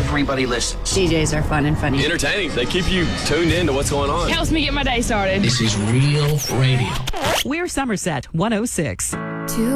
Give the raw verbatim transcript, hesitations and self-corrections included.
everybody listens. D Js are fun and funny. Entertaining. They keep you tuned in to what's going on. Helps me get my day started. This is Real Radio. We're Somerset one oh six. Two